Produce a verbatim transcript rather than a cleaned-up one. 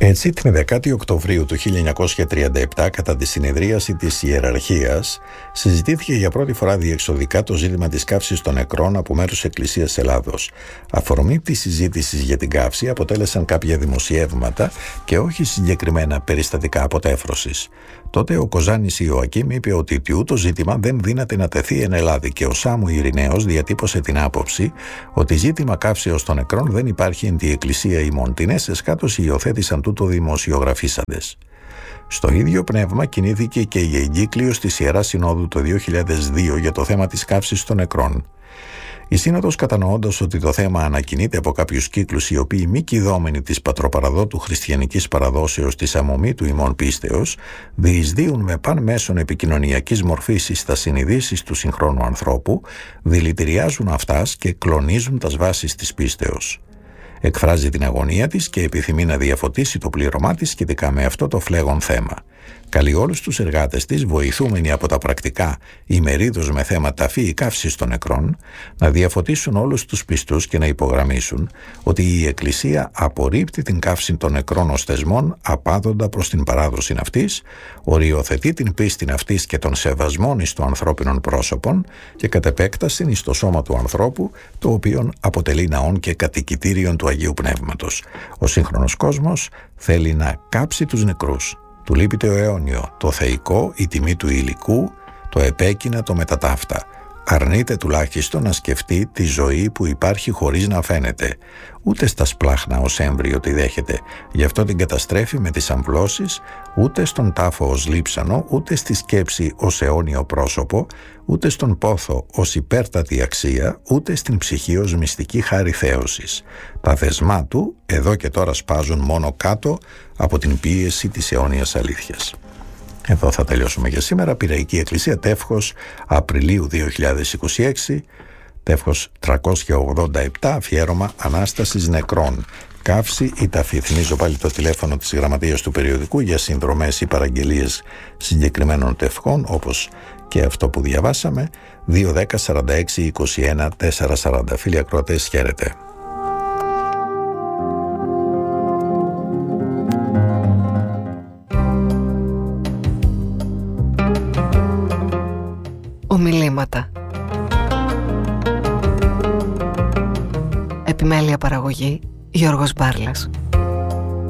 Έτσι, την δέκατη Οκτωβρίου του χίλια εννιακόσια τριάντα επτά, κατά τη συνεδρίαση της Ιεραρχίας, συζητήθηκε για πρώτη φορά διεξοδικά το ζήτημα της καύσης των νεκρών από μέρους της Εκκλησίας Ελλάδος. Αφορμή της συζήτησης για την καύση αποτέλεσαν κάποια δημοσιεύματα και όχι συγκεκριμένα περιστατικά αποτέφρωσης. Τότε ο Κοζάνης Ιωακήμ είπε ότι τιού το ζήτημα δεν δύναται να τεθεί εν Ελλάδη και ο Σάμου Ειρηναίος διατύπωσε την άποψη ότι ζήτημα καύσεως των νεκρών δεν υπάρχει εν τη Εκκλησία ημών. Την έσες υιοθέτησαν τούτο δημοσιογραφήσαντες. Στο ίδιο πνεύμα κινήθηκε και η εγκύκλειος της Ιεράς Συνόδου το δύο χιλιάδες δύο για το θέμα της καύσης των νεκρών. Η Σύνοδος, κατανοώντας ότι το θέμα ανακοινείται από κάποιους κύκλους οι οποίοι μη κηδόμενοι της πατροπαραδότου χριστιανικής παραδόσεως της αμομή του ημών πίστεως, διεισδύουν με παν μέσων επικοινωνιακής μορφής στα συνειδήσεις του συγχρόνου ανθρώπου, δηλητηριάζουν αυτάς και κλονίζουν τας βάσεις της πίστεως. Εκφράζει την αγωνία της και επιθυμεί να διαφωτίσει το πλήρωμά της σχετικά με αυτό το φλέγον θέμα. Καλεί όλους τους εργάτες της, βοηθούμενοι από τα πρακτικά ημερίδους με θέμα ταφή ή καύσης των νεκρών, να διαφωτίσουν όλους τους πιστούς και να υπογραμμίσουν ότι η Εκκλησία απορρίπτει την καύση των νεκρών ως θεσμών απάδοντα προς την παράδοση αυτής, οριοθετεί την πίστη αυτής και των σεβασμών εις το ανθρώπινων πρόσωπων και κατ' επέκταση εις το σώμα του ανθρώπου, το οποίο αποτελεί ναόν και κατοικητήριον του Αγίου Πνεύματος. Ο σύγχρονος κόσμος θέλει να κάψει τους νεκρούς. Του λείπει το αιώνιο, το θεϊκό, η τιμή του υλικού, το επέκεινα, το μετατάφτα. Αρνείται τουλάχιστον να σκεφτεί τη ζωή που υπάρχει χωρίς να φαίνεται. Ούτε στα σπλάχνα ως έμβριο τη δέχεται. Γι' αυτό την καταστρέφει με τις αμβλώσεις, ούτε στον τάφο ως λείψανο, ούτε στη σκέψη ως αιώνιο πρόσωπο, ούτε στον πόθο ως υπέρτατη αξία, ούτε στην ψυχή ως μυστική χάρη θέωσης. Τα δεσμά του εδώ και τώρα σπάζουν μόνο κάτω από την πίεση της αιώνιας αλήθειας. Εδώ θα τελειώσουμε για σήμερα. Πειραϊκή Εκκλησία, Τεύχος, Απριλίου δύο χιλιάδες είκοσι έξι, Τεύχος τριακόσια ογδόντα επτά, αφιέρωμα Ανάστασης νεκρών. Καύση ή ταφή. Θυμίζω πάλι το τηλέφωνο της γραμματείας του περιοδικού για συνδρομές ή παραγγελίες συγκεκριμένων τευχών, όπως και αυτό που διαβάσαμε, δύο δέκα σαράντα έξι είκοσι ένα τετρακόσια σαράντα. Φίλοι ακροατές, χαίρετε. Ομιλήματα. Επιμέλεια παραγωγή Γιώργος Μπάρλας.